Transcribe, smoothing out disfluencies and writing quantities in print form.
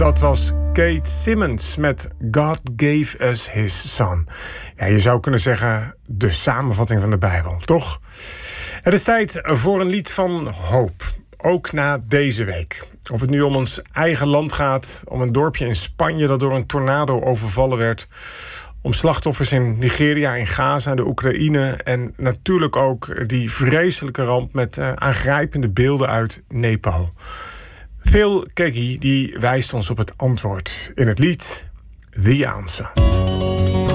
Dat was Kate Simmons met God Gave Us His Son. Ja, je zou kunnen zeggen de samenvatting van de Bijbel, toch? Het is tijd voor een lied van hoop. Ook na deze week. Of het nu om ons eigen land gaat, om een dorpje in Spanje dat door een tornado overvallen werd, om slachtoffers in Nigeria, in Gaza, de Oekraïne en natuurlijk ook die vreselijke ramp met aangrijpende beelden uit Nepal. Phil Keaggy die wijst ons op het antwoord in het lied The Answer.